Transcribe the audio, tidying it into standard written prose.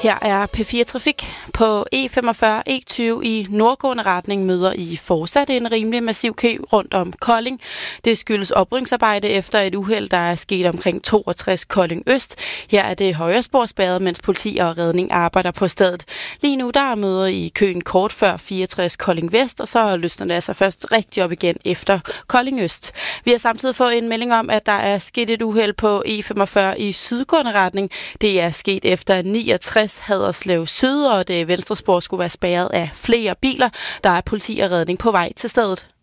Her er P4 Trafik. På E45 E20 i nordgående retning møder I fortsat en rimelig massiv kø rundt om Kolding. Det skyldes oprydningsarbejde efter et uheld, der er sket omkring 62 Kolding Øst. Her er det højresporsspærret, mens politi og redning arbejder på stedet. Lige nu der møder I køen kort før 64 Kolding Vest, og så løsner det altså først rigtig op igen efter Kolding Øst. Vi har samtidig fået en melding om, at der er sket et uheld på E45 i sydgående retning. Det er sket efter 69 Haderslev Syd, og det venstre spor skulle være spærret af flere biler. Der er politi og redning på vej til stedet.